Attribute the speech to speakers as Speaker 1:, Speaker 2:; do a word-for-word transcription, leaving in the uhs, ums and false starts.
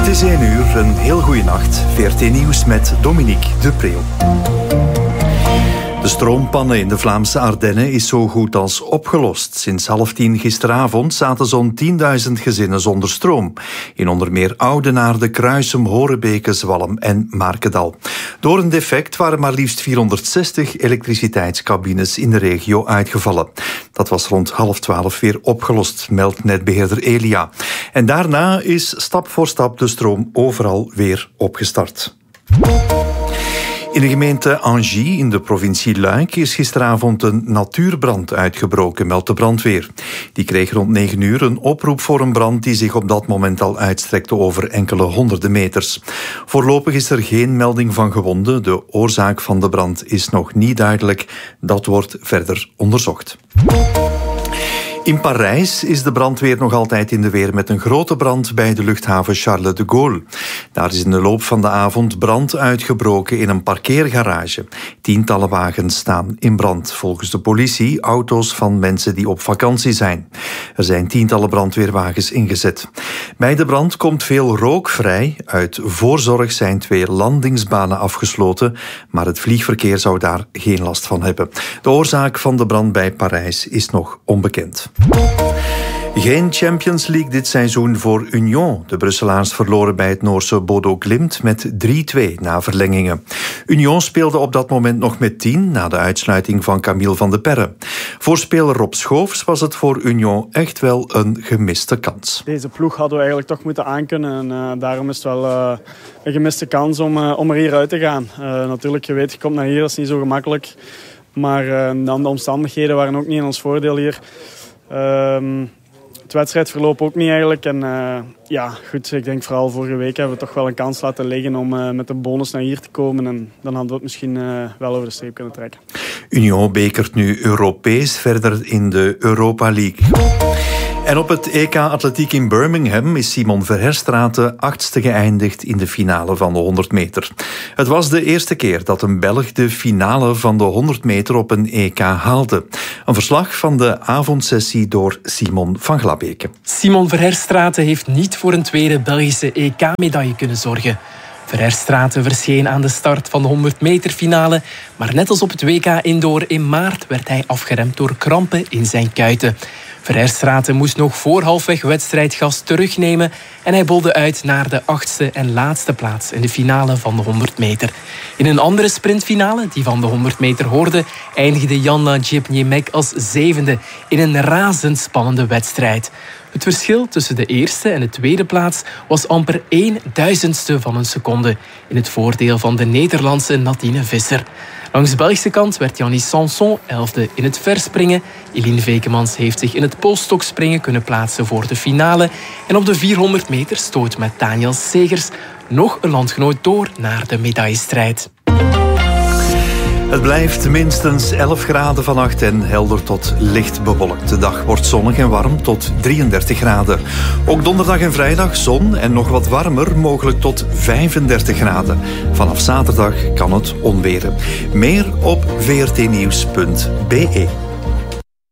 Speaker 1: Het is één uur, een heel goede nacht. V R T Nieuws met Dominique de Preeuw. De stroompannen in de Vlaamse Ardennen is zo goed als opgelost. Sinds half tien gisteravond zaten zo'n tienduizend gezinnen zonder stroom. In onder meer Oudenaarde, Kruisum, Horebeke, Zwalm en Markendal. Door een defect waren maar liefst vierhonderdzestig elektriciteitscabines in de regio uitgevallen. Dat was rond half twaalf weer opgelost, meldt netbeheerder Elia. En daarna is stap voor stap de stroom overal weer opgestart. In de gemeente Angy in de provincie Luik is gisteravond een natuurbrand uitgebroken, meldt de brandweer. Die kreeg rond negen uur een oproep voor een brand die zich op dat moment al uitstrekte over enkele honderden meters. Voorlopig is er geen melding van gewonden. De oorzaak van de brand is nog niet duidelijk. Dat wordt verder onderzocht. In Parijs is de brandweer nog altijd in de weer met een grote brand bij de luchthaven Charles de Gaulle. Daar is in de loop van de avond brand uitgebroken in een parkeergarage. Tientallen wagens staan in brand. Volgens de politie auto's van mensen die op vakantie zijn. Er zijn tientallen brandweerwagens ingezet. Bij de brand komt veel rook vrij. Uit voorzorg zijn twee landingsbanen afgesloten, maar het vliegverkeer zou daar geen last van hebben. De oorzaak van de brand bij Parijs is nog onbekend. Geen Champions League dit seizoen voor Union. De Brusselaars verloren bij het Noorse Bodo Glimt met drie twee na verlengingen. Union speelde op dat moment nog met tien na de uitsluiting van Camille van de Perre. Voor speler Rob Schoofs was het voor Union echt wel een gemiste kans.
Speaker 2: Deze ploeg hadden we eigenlijk toch moeten aankunnen. En uh, daarom is het wel uh, een gemiste kans om, uh, om er hier uit te gaan. Uh, natuurlijk, je weet, je komt naar hier, dat is niet zo gemakkelijk. Maar uh, dan de omstandigheden waren ook niet in ons voordeel hier. Um, het wedstrijdverloop ook niet eigenlijk. En uh, ja, goed, ik denk vooral vorige week hebben we toch wel een kans laten liggen om uh, met de bonus naar hier te komen. En dan hadden we het misschien uh, wel over de streep kunnen trekken.
Speaker 1: Union bekert nu Europees verder in de Europa League. En op het E K Atletiek in Birmingham is Simon Verherstraete achtste geëindigd in de finale van de honderd meter. Het was de eerste keer dat een Belg de finale van de honderd meter op een E K haalde. Een verslag van de avondsessie door Simon van Glabeke.
Speaker 3: Simon Verherstraete heeft niet voor een tweede Belgische E K-medaille kunnen zorgen. Verherstraete verscheen aan de start van de honderd meter finale, maar net als op het W K Indoor in maart werd hij afgeremd door krampen in zijn kuiten. Verherstraete moest nog voor halfweg wedstrijdgas terugnemen en hij bolde uit naar de achtste en laatste plaats in de finale van de honderd meter. In een andere sprintfinale, die van de honderd meter hoorde, eindigde Jan Djepniemek als zevende in een razendspannende wedstrijd. Het verschil tussen de eerste en de tweede plaats was amper één duizendste van een seconde in het voordeel van de Nederlandse Nadine Visser. Langs de Belgische kant werd Jannie Sanson elfde in het verspringen. Eline Vekemans heeft zich in het polstokspringen kunnen plaatsen voor de finale. En op de vierhonderd meter stoot met Daniel Segers nog een landgenoot door naar de medaillestrijd.
Speaker 1: Het blijft minstens elf graden vannacht en helder tot licht bewolkt. De dag wordt zonnig en warm tot drieëndertig graden. Ook donderdag en vrijdag zon en nog wat warmer, mogelijk tot vijfendertig graden. Vanaf zaterdag kan het onweren. Meer op v r t nieuws punt b e.